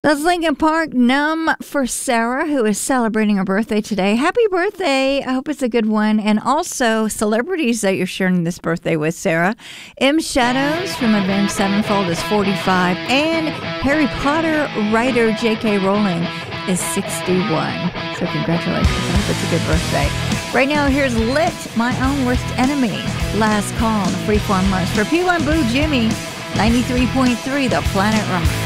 That's Lincoln Park, Numb for Sarah, who is celebrating her birthday today. Happy birthday. I hope it's a good one. And also celebrities that you're sharing this birthday with, Sarah. M. Shadows from Avenged Sevenfold is 45. And Harry Potter writer J.K. Rowling is 61. So congratulations. I hope it's a good birthday. Right now, here's Lit, My Own Worst Enemy. Last call on the Freeform Lunch for P1 Boo Jimmy, 93.3, The Planet Rummer.